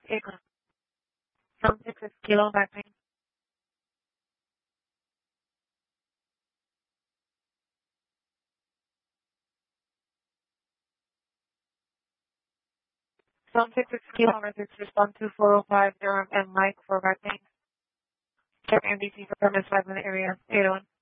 Acre. Sound 6 is Kilo Victor. Sound 6 is Kilo Victor. Respond to 405 Durham and Mike for Victor. Check MDC for premise 5 in the area. 801.